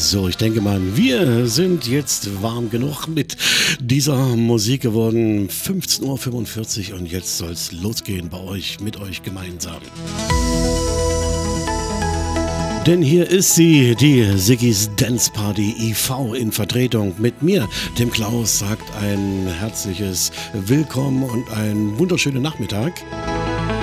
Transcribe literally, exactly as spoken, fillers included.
So, ich denke mal, wir sind jetzt warm genug mit dieser Musik geworden. fünfzehn Uhr fünfundvierzig und jetzt soll es losgehen bei euch, mit euch gemeinsam. Denn hier ist sie, die Sigis Dance Party I V in Vertretung mit mir. Dem Klaus sagt ein herzliches Willkommen und einen wunderschönen Nachmittag.